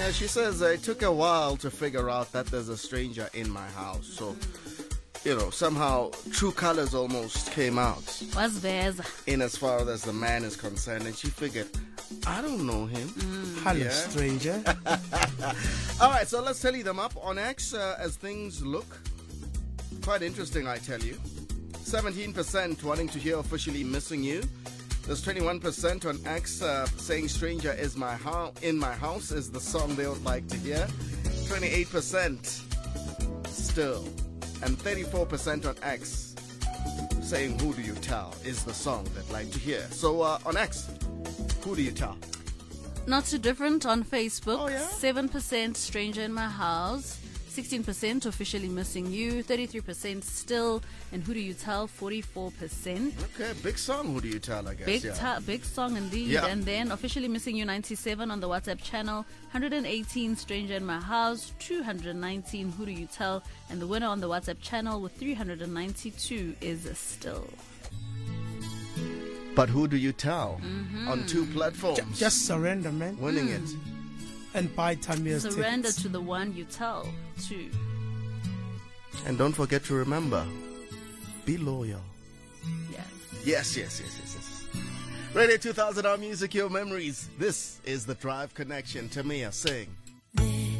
Yeah, she says it took a while to figure out that there's a stranger in my house. So, somehow true colors almost came out. In as far as the man is concerned. And she figured, I don't know him. Hello, stranger. All right, so let's tally them up on X as things look. Quite interesting, I tell you. 17% wanting to hear Officially Missing You. There's 21% on X saying Stranger is in my house is the song they would like to hear. 28% still. And 34% on X saying Who Do You Tell is the song they'd like to hear. So on X, who do you tell? Not too different on Facebook. Oh, yeah? 7% Stranger in My House. 16% Officially Missing You, 33% Still, and Who Do You Tell, 44%. Okay, big song, Who Do You Tell, I guess. Big song indeed. Yeah. And then Officially Missing You, 97 on the WhatsApp channel, 118 Stranger in My House, 219 Who Do You Tell, and the winner on the WhatsApp channel with 392 is Still. But who do you tell on two platforms? Just surrender, man. Winning it. And buy Tamir's Surrender tickets. to the one you tell to. And don't forget to remember, be loyal. Yes. Yes. Radio 2000, our music, your memories. This is the Drive Connection. Tamia, sing.